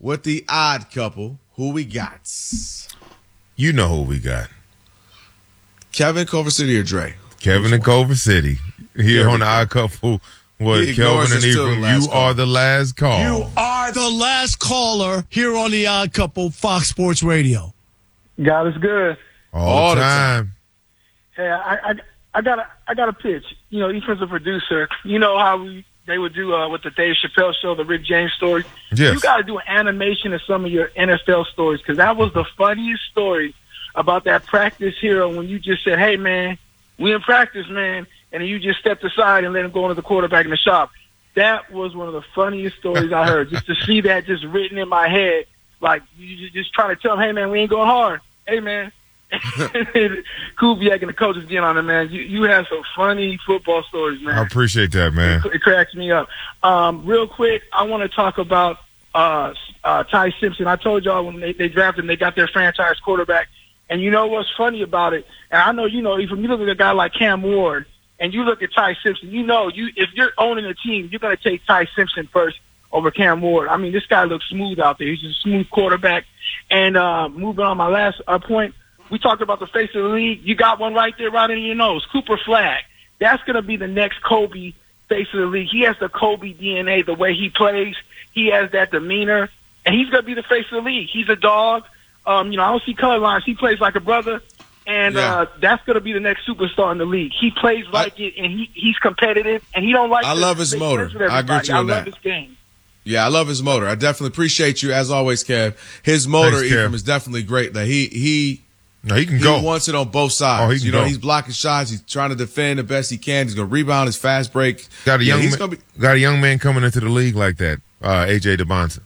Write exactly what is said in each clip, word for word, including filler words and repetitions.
with the odd couple. Who we got? You know who we got. Kevin, Culver City, or Dre? Kevin in Culver City. Here on the odd couple. What, Kelvin and Ephraim, you call. are the last call. You are the last caller here on the Odd Couple, Fox Sports Radio. God is good. All, All the time. time. Hey, I, I, I got a, I got a pitch. You know, Ephraim's a producer. You know how we they would do uh, with the Dave Chappelle show, the Rick James story. Yes. You got to do an animation of some of your N F L stories because that was the funniest story about that practice hero when you just said, "Hey, man, we in practice, man." And you just stepped aside and let him go into the quarterback in the shop. That was one of the funniest stories I heard. Just to see that just written in my head, like you just trying to tell him, "Hey man, we ain't going hard." Hey man, Kubiak and the coaches getting on it, man. You you have some funny football stories, man. I appreciate that, man. It, it cracks me up. Um, real quick, I want to talk about uh, uh, Ty Simpson. I told y'all when they, they drafted him, they got their franchise quarterback. And you know what's funny about it? And I know you know, if you look at a guy like Cam Ward. And you look at Ty Simpson, you know, you if you're owning a team, you're going to take Ty Simpson first over Cam Ward. I mean, this guy looks smooth out there. He's a smooth quarterback. And uh, moving on, my last uh, point, we talked about the face of the league. You got one right there, right in your nose, Cooper Flagg. That's going to be the next Kobe face of the league. He has the Kobe D N A, the way he plays. He has that demeanor, and he's going to be the face of the league. He's a dog. Um, you know, I don't see color lines. He plays like a brother. And yeah. uh, that's going to be the next superstar in the league. He plays like I, it, and he, he's competitive, and he don't like I love his motor. I agree with you on that. I love his game. Yeah, I love his motor. I definitely appreciate you, as always, Kev. His motor, Thanks, Ephraim, is definitely great. That he he no, he can he go. wants it on both sides. Oh, he can you know, go. he's blocking shots. He's trying to defend the best he can. He's going to rebound his fast break. Got a young yeah, he's man, gonna be, got a young man coming into the league like that. Uh, A J DeBonta.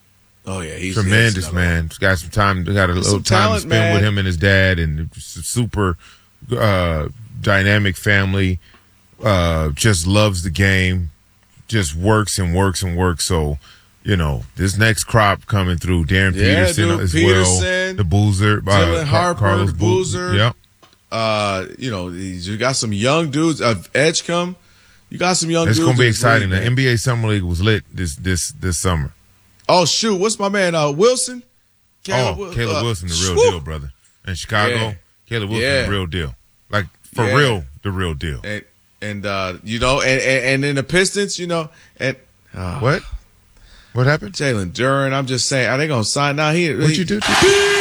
Oh yeah, he's tremendous, man. He's got some time. Got a little some time talent, to spend man. with him and his dad, and super uh, dynamic family. Uh, just loves the game. Just works and works and works. So, you know, this next crop coming through, Darren yeah, Peterson dude, as Peterson, well, the Boozer, Dylan uh, Harper, Carlos the Boozer. Yep. Uh, you know, you got some young dudes. Uh, Edgecombe, you got some young. It's dudes gonna be in this exciting. league, The N B A Summer League was lit this this this summer. Oh shoot, what's my man? Uh, Wilson. Caleb, oh, Caleb uh, Wilson, the real whoop. deal, brother. In Chicago, Yeah. Caleb Wilson, Yeah. the real deal. Like, for Yeah. real, the real deal. And, and uh, you know, and, and, and in the Pistons, you know, and uh, what? What happened? Jalen Duren, I'm just saying, are they going to sign now? He, What'd he, you do? They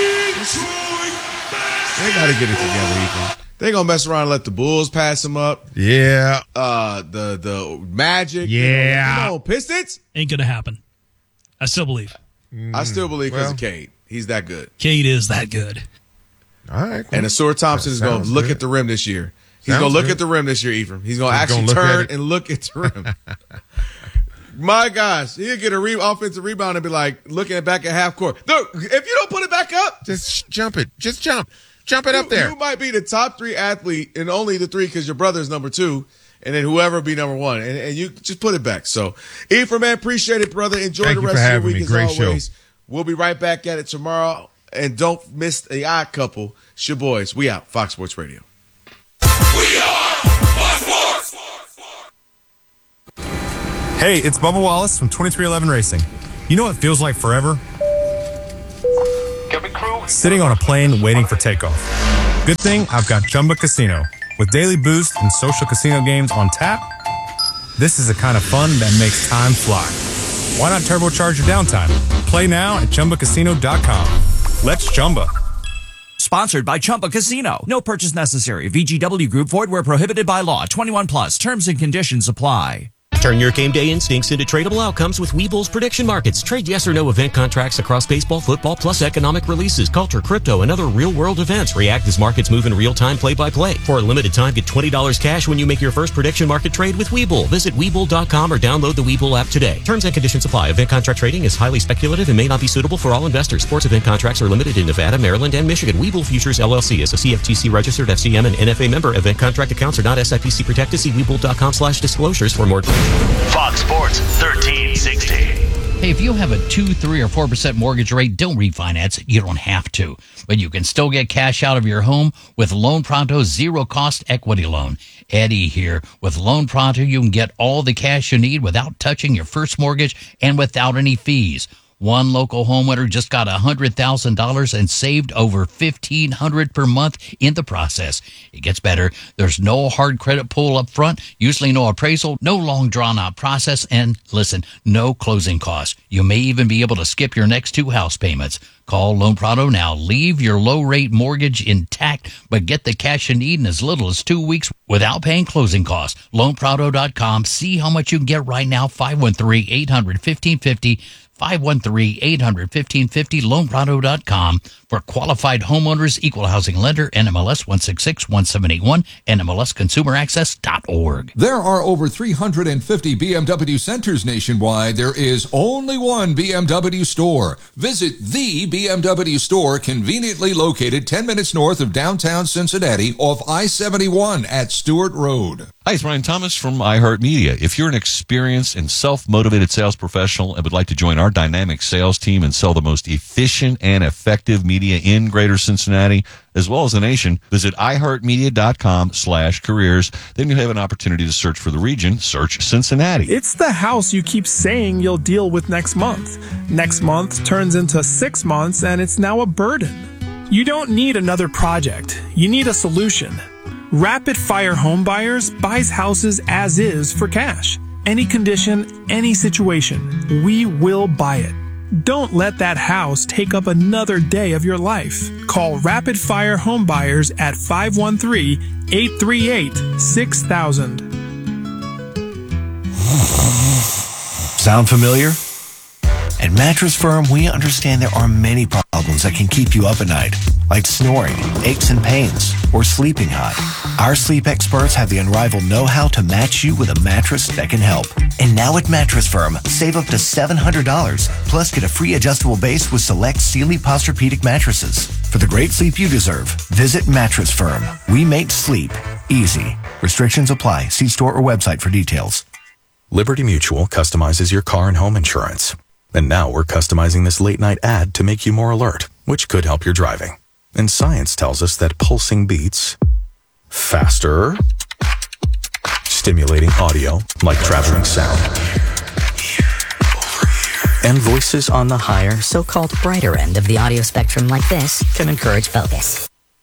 got to get it together, Ethan. They going to mess around and let the Bulls pass him up. Yeah. Uh, the, the Magic. Yeah. You know, you know, Pistons? Ain't going to happen. I still believe. I still believe because well. of Cade. He's that good. Cade is that good. All right. Cool. And Asur Thompson That is going to look good. at the rim this year. He's Sounds going to look good. at the rim this year, Ephraim. He's going to He's actually gonna look at turn it. and look at the rim. My gosh, he'll get a re- offensive rebound and be like looking back at half court. No, if you don't put it back up, Just jump it. Just jump. Jump it up you, there. you might be the top three athlete and only the three because your brother's number two. And then whoever be number one. And, and you just put it back. So, Ephraim, man, appreciate it, brother. Enjoy Thank the you rest for of having your week me. as Great always. show. We'll be right back at it tomorrow. And don't miss the Odd Couple. It's your boys. We out. Fox Sports Radio. We are Fox Sports. Hey, it's Bubba Wallace from twenty-three eleven Racing. You know what feels like forever? Sitting on a plane waiting for takeoff. Good thing I've got Chumba Casino. With daily boost and social casino games on tap, this is the kind of fun that makes time fly. Why not turbocharge your downtime? Play now at Chumba Casino dot com. Let's Chumba. Sponsored by Chumba Casino. No purchase necessary. V G W Group. Void where prohibited by law. twenty-one plus. Terms and conditions apply. Turn your game day instincts into tradable outcomes with Webull's prediction markets. Trade yes or no event contracts across baseball, football, plus economic releases, culture, crypto, and other real-world events. React as markets move in real time, play-by-play. For a limited time, get twenty dollars cash when you make your first prediction market trade with Webull. Visit Webull dot com or download the Webull app today. Terms and conditions apply. Event contract trading is highly speculative and may not be suitable for all investors. Sports event contracts are limited in Nevada, Maryland, and Michigan. Webull Futures, L L C is a C F T C registered F C M and N F A member. Event contract accounts are not S I P C protected. See Webull dot com slash disclosures for more. Fox Sports thirteen sixty. Hey, if you have a two, three, or four percent mortgage rate, don't refinance it. You don't have to. But you can still get cash out of your home with Loan Pronto's zero-cost equity loan. Eddie here. With Loan Pronto, you can get all the cash you need without touching your first mortgage and without any fees. One local homeowner just got one hundred thousand dollars and saved over fifteen hundred dollars per month in the process. It gets better. There's no hard credit pull up front, usually no appraisal, no long drawn-out process, and listen, no closing costs. You may even be able to skip your next two house payments. Call Loan Pronto now. Leave your low-rate mortgage intact, but get the cash you need in as little as two weeks without paying closing costs. loan pronto dot com. See how much you can get right now. five one three, eight hundred, fifteen fifty. five one three, eight hundred, fifteen fifty. loan pronto dot com. For qualified homeowners, equal housing lender, N M L S one six six one seven eight one, N M L S consumer access dot org. There are over three hundred fifty B M W centers nationwide. There is only one B M W store. Visit the B M W store, conveniently located ten minutes north of downtown Cincinnati off I seventy-one at Stewart Road. Hi, it's Ryan Thomas from iHeartMedia. If you're an experienced and self-motivated sales professional and would like to join our dynamic sales team and sell the most efficient and effective media in Greater Cincinnati, as well as the nation, visit iHeartMedia.com slash careers. Then you'll have an opportunity to search for the region. Search Cincinnati. It's the house you keep saying you'll deal with next month. Next month turns into six months, and it's now a burden. You don't need another project. You need a solution. Rapid Fire Home Buyers buys houses as is for cash. Any condition, any situation, we will buy it. Don't let that house take up another day of your life. Call Rapid Fire Home Buyers at five one three, eight three eight, six thousand. Sound familiar? At Mattress Firm, we understand there are many problems that can keep you up at night, like snoring, aches and pains, or sleeping hot. Our sleep experts have the unrivaled know-how to match you with a mattress that can help. And now at Mattress Firm, save up to seven hundred dollars, plus get a free adjustable base with select Sealy Posturepedic mattresses. For the great sleep you deserve, visit Mattress Firm. We make sleep easy. Restrictions apply. See store or website for details. Liberty Mutual customizes your car and home insurance. And now we're customizing this late-night ad to make you more alert, which could help your driving. And science tells us that pulsing beats faster, stimulating audio like traveling sound, and voices on the higher, so-called brighter end of the audio spectrum like this can encourage focus.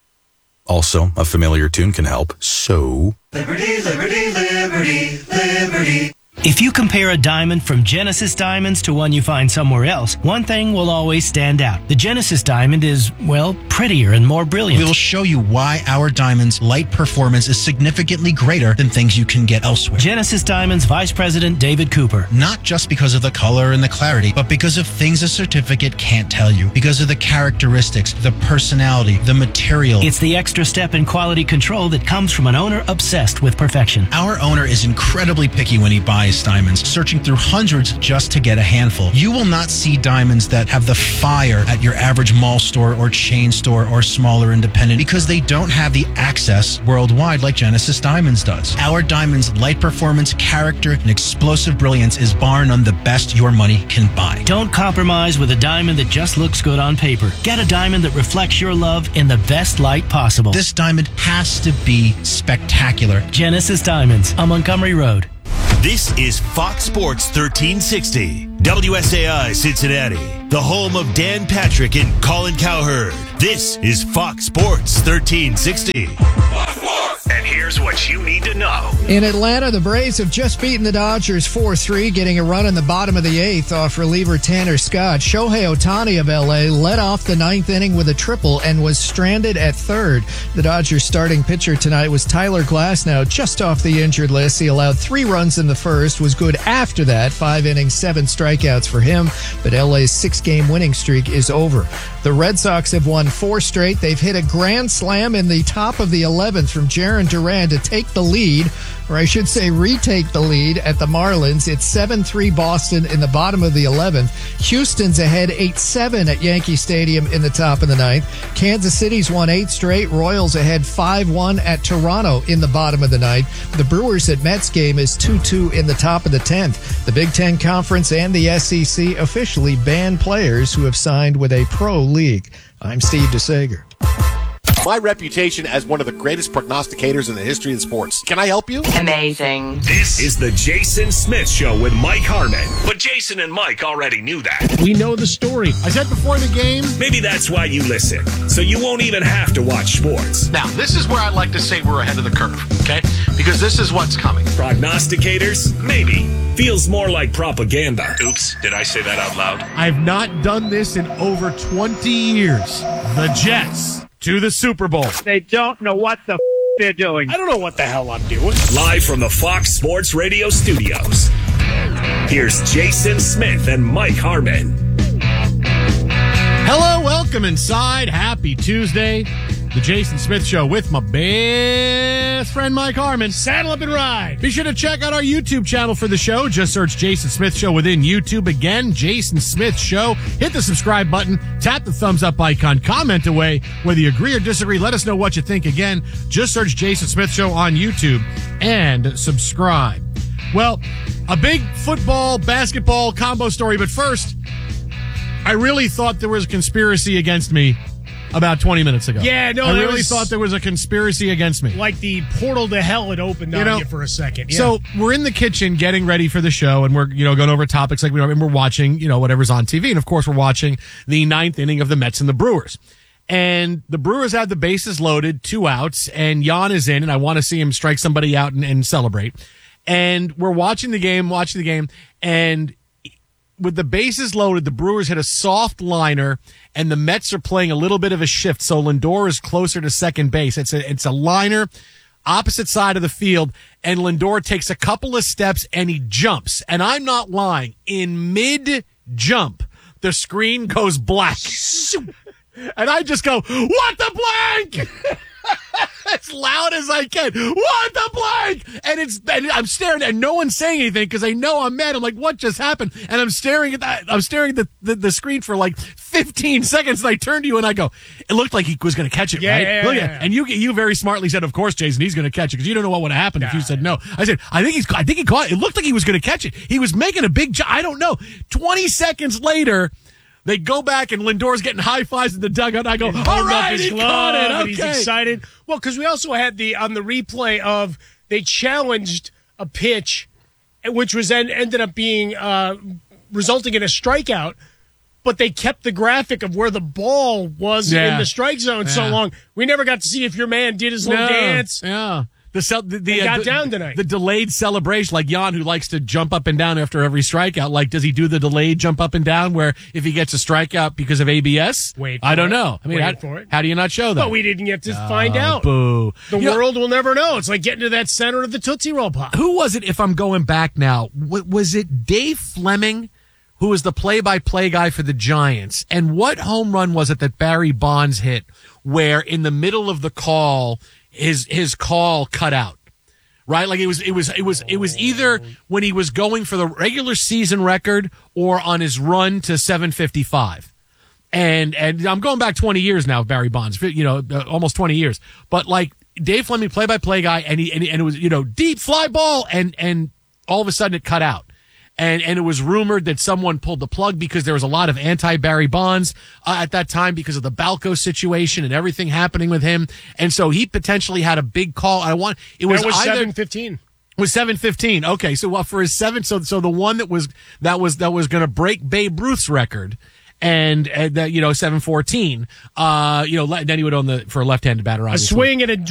Also, a familiar tune can help, so... Liberty, liberty, liberty, liberty. If you compare a diamond from Genesis Diamonds to one you find somewhere else, one thing will always stand out. The Genesis Diamond is, well, prettier and more brilliant. We'll show you why our diamond's light performance is significantly greater than things you can get elsewhere. Genesis Diamonds Vice President David Cooper. Not just because of the color and the clarity, but because of things a certificate can't tell you. Because of the characteristics, the personality, the material. It's the extra step in quality control that comes from an owner obsessed with perfection. Our owner is incredibly picky when he buys diamonds, searching through hundreds just to get a handful. You will not see diamonds that have the fire at your average mall store or chain store or smaller independent because they don't have the access worldwide like Genesis Diamonds does. Our diamonds' light performance, character, and explosive brilliance is bar none the best your money can buy. Don't compromise with a diamond that just looks good on paper. Get a diamond that reflects your love in the best light possible. This diamond has to be spectacular. Genesis Diamonds on Montgomery Road. This is Fox Sports thirteen sixty, W S A I Cincinnati, the home of Dan Patrick and Colin Cowherd. This is Fox Sports thirteen sixty. Fox Sports. And here's what you need to know. In Atlanta, the Braves have just beaten the Dodgers four three, getting a run in the bottom of the eighth off reliever Tanner Scott. Shohei Ohtani of L A led off the ninth inning with a triple and was stranded at third. The Dodgers starting pitcher tonight was Tyler Glasnow, just off the injured list. He allowed three runs in the first, was good after that. Five innings, seven strikeouts for him, but L A's six-game winning streak is over. The Red Sox have won four straight. They've hit a grand slam in the top of the eleventh from Jarren Duran to take the lead, or I should say retake the lead at the Marlins. It's seven three Boston in the bottom of the eleventh. Houston's ahead eight seven at Yankee Stadium in the top of the ninth. Kansas City's won eight straight. Royals ahead five one at Toronto in the bottom of the ninth. The Brewers at Mets game is two two in the top of the tenth. The Big Ten Conference and the S E C officially ban players who have signed with a pro league. I'm Steve DeSager. my reputation as one of the greatest prognosticators in the history of sports. Can I help you? Amazing. This is the Jason Smith Show with Mike Harmon. But Jason and Mike already knew that. We know the story. I said before the game. Maybe that's why you listen, so you won't even have to watch sports. Now, this is where I like to say we're ahead of the curve, okay? Because this is what's coming. Prognosticators? Maybe. Feels more like propaganda. Oops, did I say that out loud? I've not done this in over twenty years. The Jets to the Super Bowl. They don't know what the f- they're doing. I don't know what the hell I'm doing. Live from the Fox Sports Radio studios, here's Jason Smith and Mike Harmon. Hello, welcome inside. Happy Tuesday. The Jason Smith Show with my best friend Mike Harmon. Saddle up and ride. Be sure to check out our YouTube channel for the show. Just search Jason Smith Show within YouTube. Again, Jason Smith Show. Hit the subscribe button. Tap the thumbs up icon. Comment away. Whether you agree or disagree, let us know what you think. Again, just search Jason Smith Show on YouTube and subscribe. Well, a big football, basketball combo story. But first, I really thought there was a conspiracy against me about twenty minutes ago. Yeah, no, I there really was- thought there was a conspiracy against me. Like the portal to hell had opened You on know, you for a second. Yeah. So we're in the kitchen getting ready for the show, and we're you know going over topics like we are, and we're watching you know whatever's on T V, and of course we're watching the ninth inning of the Mets and the Brewers. And the Brewers have the bases loaded, two outs, and Jan is in, and I want to see him strike somebody out and, and celebrate. And we're watching the game, watching the game, and with the bases loaded, the Brewers hit a soft liner, and the Mets are playing a little bit of a shift. So Lindor is closer to second base. It's a it's a liner, opposite side of the field, and Lindor takes a couple of steps and he jumps. And I'm not lying. In mid jump, the screen goes black, and I just go, "What the blank!" As loud as I can. What the blank? And it's and I'm staring and no one's saying anything because I know I'm mad. I'm like, what just happened? And I'm staring at that. I'm staring at the, the, the screen for like fifteen seconds. And I turn to you and I go, it looked like he was going to catch it, Yeah, right? yeah, Look yeah, at- yeah. And you you very smartly said, of course, Jason, he's going to catch it because you don't know what would have happened if you said no. I said, I think he's. I think he caught it. It looked like he was going to catch it. He was making a big jump. I don't know. Twenty seconds later. They go back and Lindor's getting high fives in the dugout. I go, He's all holding up right, his he glove caught it. and Okay. he's excited. Well, because we also had the on the replay of they challenged a pitch, which was then ended up being uh, resulting in a strikeout. But they kept the graphic of where the ball was Yeah. in the strike zone so Yeah. long. We never got to see if your man did his little No. dance. Yeah. The, cel- the, the, They got the- down tonight. The delayed celebration, like Jan, who likes to jump up and down after every strikeout. Like, does he do the delayed jump up and down where if he gets a strikeout because of A B S? Wait for I don't it. know. I mean, Wait how, for it. how do you not show that? But we didn't get to find Oh, out. Boo. The You know- world will never know. It's like getting to that center of the Tootsie Roll Pop. Who was it, if I'm going back now? W- was it Dave Fleming, who was the play-by-play guy for the Giants? And what home run was it that Barry Bonds hit where in the middle of the call, his his call cut out? Right? Like it was, it was, it was, it was either when he was going for the regular season record or on his run to seven fifty-five. And, and I'm going back twenty years now, Barry Bonds, you know, uh, almost twenty years. But like Dave Fleming, play by play guy, and he, and, he, and it was, you know, deep fly ball. And, and all of a sudden it cut out. And, and it was rumored that someone pulled the plug because there was a lot of anti-Barry Bonds uh, at that time because of the Balco situation and everything happening with him. And so he potentially had a big call. I want, it was, That was either seven fifteen. was seven fifteen. Okay. So well, for his seven, so, so the one that was, that was, that was going to break Babe Ruth's record. And, and that, you know, seven fourteen, uh, you know, le- then he would own the, for a left-handed batter, A obviously. swing and a